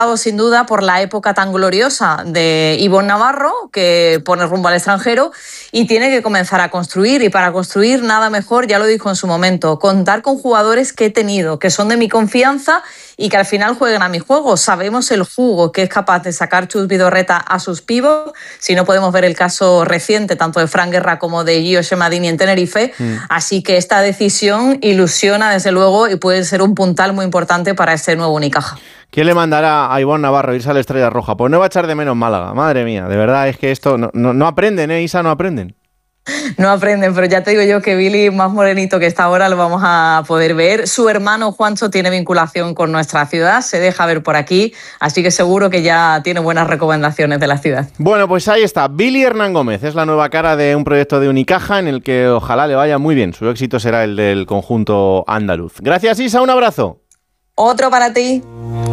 sin duda por la época tan gloriosa de Ivonne Navarro, que pone rumbo al extranjero y tiene que comenzar a construir. Y para construir nada mejor, ya lo dijo en su momento, contar con jugadores que he tenido, que son de mi confianza y que al final jueguen a mi juego. Sabemos el jugo que es capaz de sacar Chus Vidorreta a sus pibos. Si no, podemos ver el caso reciente tanto de Fran Guerra como de Gio Shemadini en Tenerife. Así que esta decisión ilusiona desde luego y puede ser un puntal muy importante para este nuevo Unicaja. ¿Quién le mandará a Ivonne Navarro irse a la Estrella Roja? Pues no va a echar de menos Málaga. Madre mía, de verdad es que esto no aprenden, Isa, no aprenden. No aprenden, pero ya te digo yo que Billy, más morenito que está ahora, lo vamos a poder ver. Su hermano Juancho tiene vinculación con nuestra ciudad, se deja ver por aquí, así que seguro que ya tiene buenas recomendaciones de la ciudad. Bueno, pues ahí está, Billy Hernán Gómez, es la nueva cara de un proyecto de Unicaja en el que ojalá le vaya muy bien. Su éxito será el del conjunto andaluz. Gracias, Isa, un abrazo. Otro para ti.